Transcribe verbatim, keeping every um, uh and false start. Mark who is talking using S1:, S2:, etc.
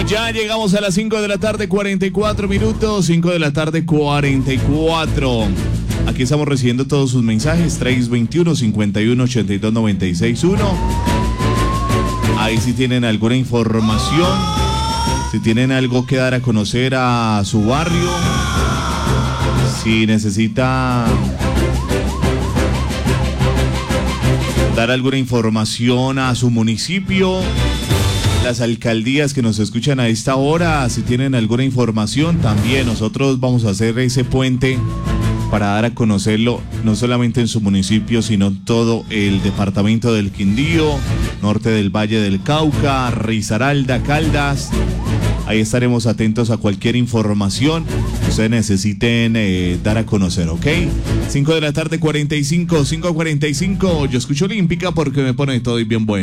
S1: Bueno, ya llegamos a las cinco de la tarde, cuarenta y cuatro minutos, cinco de la tarde, cuarenta y cuatro. Aquí estamos recibiendo todos sus mensajes, tres dos uno, cinco uno, ocho dos, nueve seis uno. Ahí si tienen alguna información, si tienen algo que dar a conocer a su barrio, si necesita dar alguna información a su municipio, las alcaldías que nos escuchan a esta hora, si tienen alguna información, también nosotros vamos a hacer ese puente para dar a conocerlo, no solamente en su municipio, sino todo el departamento del Quindío, norte del Valle del Cauca, Risaralda, Caldas. Ahí estaremos atentos a cualquier información que ustedes necesiten eh, dar a conocer, ¿ok? cinco de la tarde, cuarenta y cinco, cinco cuarenta y cinco. Yo escucho Olímpica porque me pone todo y bien bueno.